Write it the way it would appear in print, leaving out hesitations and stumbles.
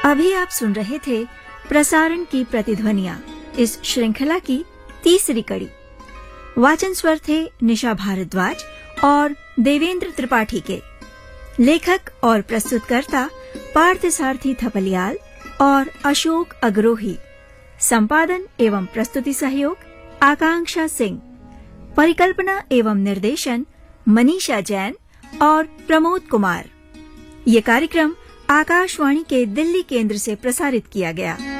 अभी आप सुन रहे थे प्रसारण की प्रतिध्वनियां, इस श्रृंखला की तीसरी कड़ी। वाचन स्वर थे निशा भारद्वाज और देवेंद्र त्रिपाठी के। लेखक और प्रस्तुतकर्ता पार्थसारथी थपलियाल और अशोक अग्रोही। संपादन एवं प्रस्तुति सहयोग आकांक्षा सिंह। परिकल्पना एवं निर्देशन मनीषा जैन और प्रमोद कुमार। ये कार्यक्रम आकाशवाणी के दिल्ली केंद्र से प्रसारित किया गया।